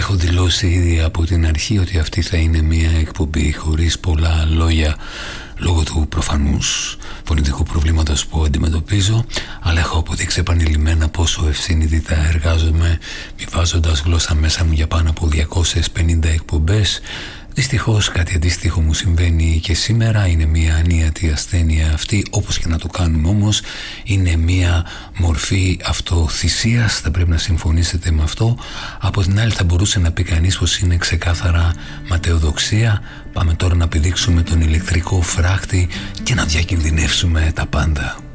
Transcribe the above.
Έχω δηλώσει ήδη από την αρχή ότι αυτή θα είναι μια εκπομπή χωρίς πολλά λόγια, λόγω του προφανούς φωνητικού προβλήματος που αντιμετωπίζω, αλλά έχω αποδείξει επανειλημμένα πόσο ευσυνείδητα εργάζομαι, μη βάζοντας γλώσσα μέσα μου για πάνω από 250 εκπομπές. Δυστυχώς κάτι αντίστοιχο μου συμβαίνει και σήμερα. Είναι μια ανίατη ασθένεια αυτή, όπως και να το κάνουμε όμως. Είναι μια μορφή αυτοθυσίας, θα πρέπει να συμφωνήσετε με αυτό. Από την άλλη θα μπορούσε να πει κανείς πως είναι ξεκάθαρα ματαιοδοξία. Πάμε τώρα να πηδήξουμε τον ηλεκτρικό φράχτη και να διακινδυνεύσουμε τα πάντα.